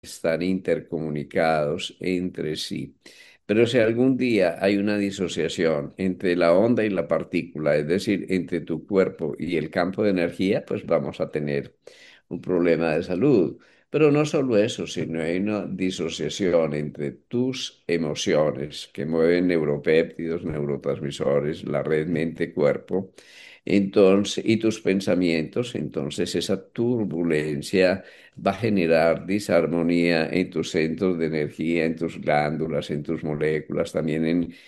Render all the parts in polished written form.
están intercomunicados entre sí. Pero si algún día hay una disociación entre la onda y la partícula, es decir, entre tu cuerpo y el campo de energía, pues vamos a tener un problema de salud. Pero no solo eso, sino hay una disociación entre tus emociones que mueven neuropéptidos, neurotransmisores, la red mente-cuerpo, entonces, y tus pensamientos, entonces esa turbulencia va a generar disarmonía en tus centros de energía, en tus glándulas, en tus moléculas, también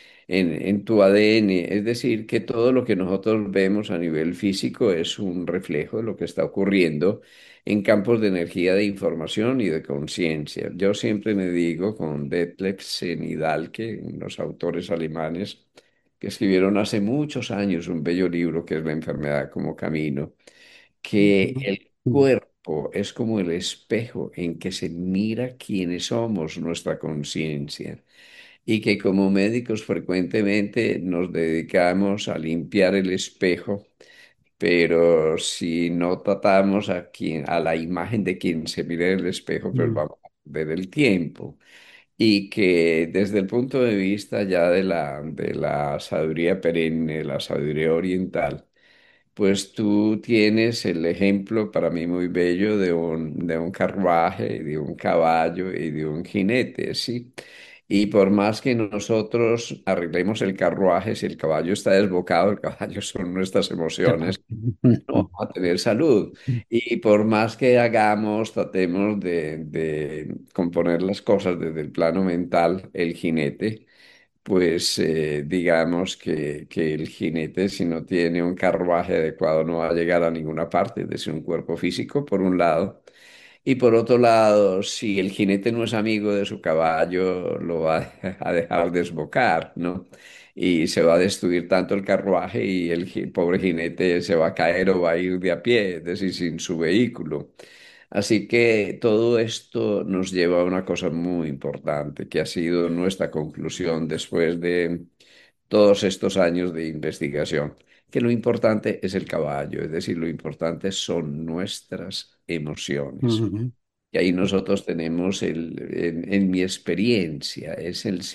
en tu ADN. Es decir, que todo lo que nosotros vemos a nivel físico es un reflejo de lo que está ocurriendo en campos de energía, de información y de conciencia. Yo siempre me digo con Detlef Senidalke, unos autores alemanes que escribieron hace muchos años un bello libro que es La enfermedad como camino, que Ujú. el cuerpo es como el espejo en que se mira quiénes somos, nuestra conciencia, y que como médicos frecuentemente nos dedicamos a limpiar el espejo, pero si no tratamos a la imagen de quien se mira en el espejo, pues Mm. vamos a perder el tiempo. Y que desde el punto de vista ya de la sabiduría perenne, la sabiduría oriental, pues tú tienes el ejemplo para mí muy bello de un carruaje, de un caballo y de un jinete, ¿sí? Y por más que nosotros arreglemos el carruaje, si el caballo está desbocado, el caballo son nuestras Claro. emociones, no vamos a tener salud. Y por más que hagamos, tratemos de componer las cosas desde el plano mental, el jinete pues digamos que el jinete, si no tiene un carruaje adecuado, no va a llegar a ninguna parte de un cuerpo físico, por un lado. Y por otro lado, si el jinete no es amigo de su caballo, lo va a dejar desbocar, ¿no? Y se va a destruir tanto el carruaje y el pobre jinete se va a caer o va a ir de a pie, es decir, sin su vehículo. Así que todo esto nos lleva a una cosa muy importante, que ha sido nuestra conclusión después de todos estos años de investigación, que lo importante es el caballo, es decir, lo importante son nuestras emociones. Ujú. Y ahí nosotros tenemos, en mi experiencia, es el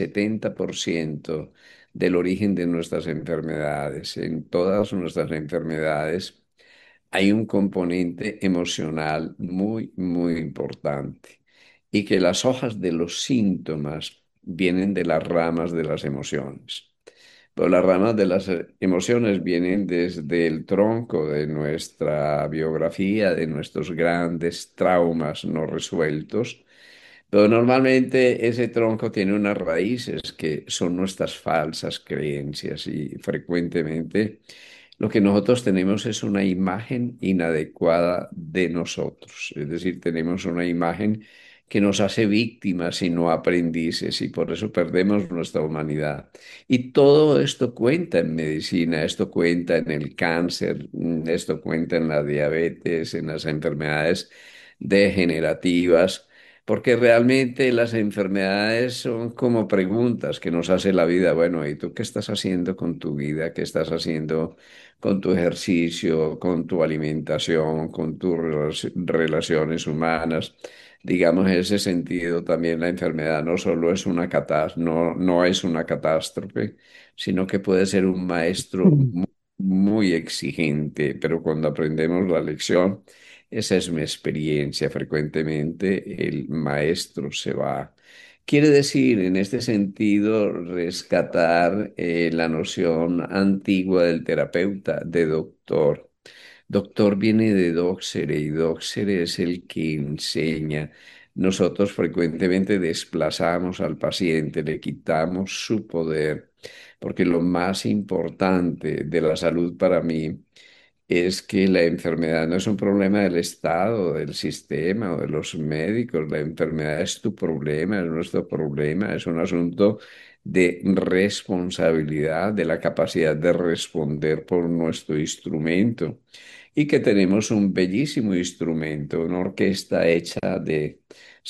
70% del origen de nuestras enfermedades. En todas nuestras enfermedades hay un componente emocional muy, muy importante. Y que las hojas de los síntomas vienen de las ramas de las emociones. Pero las ramas de las emociones vienen desde el tronco de nuestra biografía, de nuestros grandes traumas no resueltos. Pero normalmente ese tronco tiene unas raíces que son nuestras falsas creencias y frecuentemente lo que nosotros tenemos es una imagen inadecuada de nosotros. Es decir, tenemos una imagen que nos hace víctimas y no aprendices y por eso perdemos nuestra humanidad. Y todo esto cuenta en medicina, esto cuenta en el cáncer, esto cuenta en la diabetes, en las enfermedades degenerativas, porque realmente las enfermedades son como preguntas que nos hace la vida. Bueno, ¿y tú qué estás haciendo con tu vida? ¿Qué estás haciendo con tu ejercicio, con tu alimentación, con tus relaciones humanas? Digamos, en ese sentido, también la enfermedad no solo es una no es una catástrofe, sino que puede ser un maestro muy exigente, pero cuando aprendemos la lección, esa es mi experiencia. Frecuentemente el maestro se va. Quiere decir, en este sentido, rescatar la noción antigua del terapeuta, de doctor. Doctor viene de doxere y doxere es el que enseña. Nosotros frecuentemente desplazamos al paciente, le quitamos su poder, porque lo más importante de la salud para mí es que la enfermedad no es un problema del Estado, del sistema o de los médicos. La enfermedad es tu problema, es nuestro problema, es un asunto de responsabilidad, de la capacidad de responder por nuestro instrumento. Y que tenemos un bellísimo instrumento, una orquesta hecha de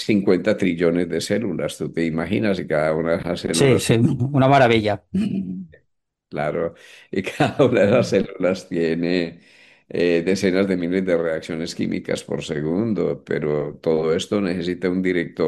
50 trillones de células. ¿Tú te imaginas? Y cada una de esas Sí, células, sí, una maravilla. claro, y cada una de las células tiene decenas de miles de reacciones químicas por segundo, pero todo esto necesita un director